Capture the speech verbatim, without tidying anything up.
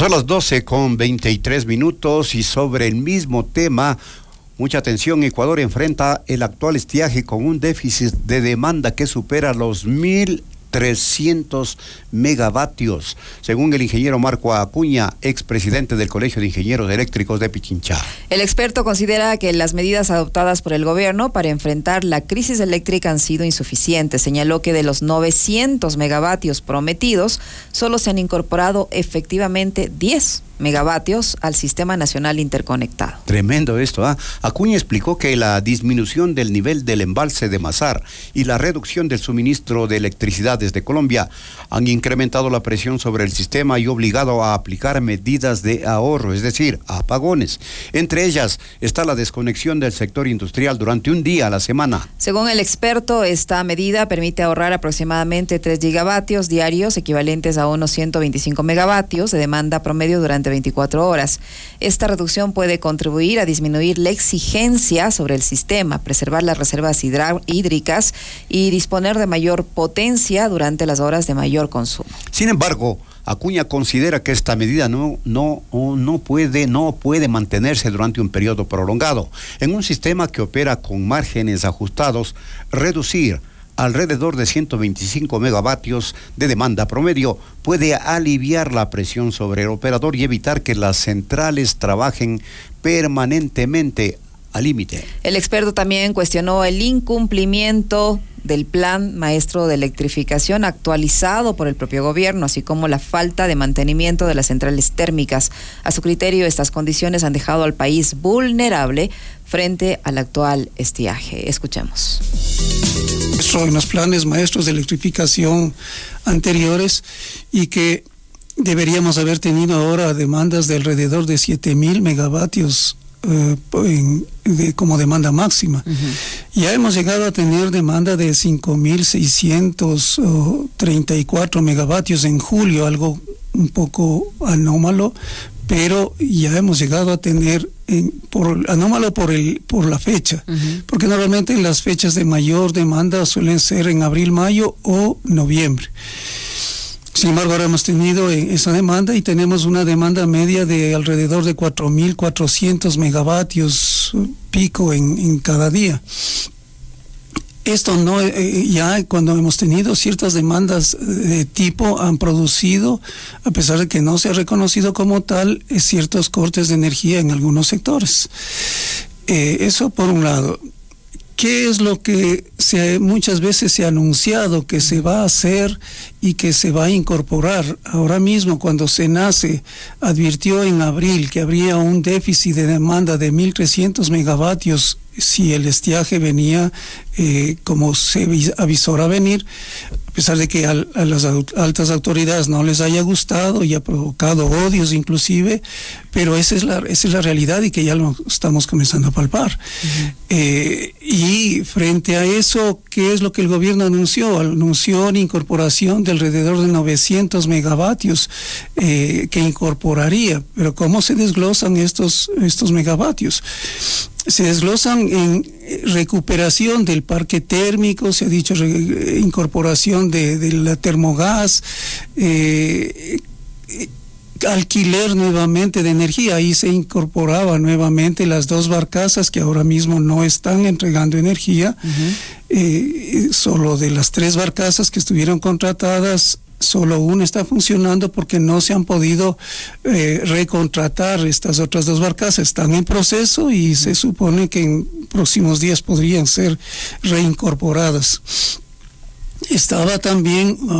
Son las doce con veintitrés minutos y sobre el mismo tema, mucha atención, Ecuador enfrenta el actual estiaje con un déficit de demanda que supera los mil trescientos megavatios, según el ingeniero Marco Acuña, expresidente del Colegio de Ingenieros Eléctricos de Pichincha. El experto considera que las medidas adoptadas por el gobierno para enfrentar la crisis eléctrica han sido insuficientes. Señaló que de los novecientos megavatios prometidos, solo se han incorporado efectivamente diez megavatios al Sistema Nacional Interconectado. Tremendo esto, ¿ah? ¿eh? Acuña explicó que la disminución del nivel del embalse de Mazar y la reducción del suministro de electricidad desde Colombia han incrementado la presión sobre el sistema y obligado a aplicar medidas de ahorro, es decir, apagones. Entre ellas está la desconexión del sector industrial durante un día a la semana. Según el experto, esta medida permite ahorrar aproximadamente tres gigavatios diarios, equivalentes a unos ciento veinticinco megavatios de demanda promedio durante veinticuatro horas. Esta reducción puede contribuir a disminuir la exigencia sobre el sistema, preservar las reservas hídricas y disponer de mayor potencia durante las horas de mayor consumo. Sin embargo, Acuña considera que esta medida no, no, no, puede, no puede mantenerse durante un periodo prolongado. En un sistema que opera con márgenes ajustados, reducir alrededor de ciento veinticinco megavatios de demanda promedio puede aliviar la presión sobre el operador y evitar que las centrales trabajen permanentemente al límite. El experto también cuestionó el incumplimiento del Plan Maestro de Electrificación actualizado por el propio gobierno, así como la falta de mantenimiento de las centrales térmicas. A su criterio, estas condiciones han dejado al país vulnerable frente al actual estiaje. Escuchemos. En los planes maestros de electrificación anteriores y que deberíamos haber tenido ahora demandas de alrededor de siete mil megavatios eh, en, de, como demanda máxima. Uh-huh. Ya hemos llegado a tener demanda de cinco mil seiscientos treinta y cuatro megavatios en julio, algo un poco anómalo, pero ya hemos llegado a tener en, por anómalo por el por la fecha, uh-huh. porque normalmente las fechas de mayor demanda suelen ser en abril, mayo o noviembre. Sin embargo, ahora hemos tenido esa demanda y tenemos una demanda media de alrededor de cuatro mil cuatrocientos megavatios pico en, en cada día. Esto no, eh, ya cuando hemos tenido ciertas demandas de tipo han producido, a pesar de que no se ha reconocido como tal, eh, ciertos cortes de energía en algunos sectores. Eh, eso por un lado. ¿Qué es lo que se, muchas veces se ha anunciado que se va a hacer y que se va a incorporar? Ahora mismo, cuando SENACE advirtió en abril que habría un déficit de demanda de mil trescientos megavatios si el estiaje venía eh, como se avisora venir, a pesar de que al, a las altas autoridades no les haya gustado y ha provocado odios inclusive, pero esa es la, esa es la realidad y que ya lo estamos comenzando a palpar. Uh-huh. Eh, y frente a eso, ¿qué es lo que el gobierno anunció? Anunció una incorporación de alrededor de novecientos megavatios eh, que incorporaría, pero ¿cómo se desglosan estos, estos megavatios? Se desglosan en recuperación del parque térmico, se ha dicho re, incorporación de, de la termogás, eh, alquiler nuevamente de energía. Ahí se incorporaba nuevamente las dos barcazas que ahora mismo no están entregando energía. Uh-huh. eh, solo de las tres barcazas que estuvieron contratadas, solo una está funcionando porque no se han podido eh, recontratar estas otras dos barcazas. Están en proceso y se supone que en próximos días podrían ser reincorporadas. Estaba también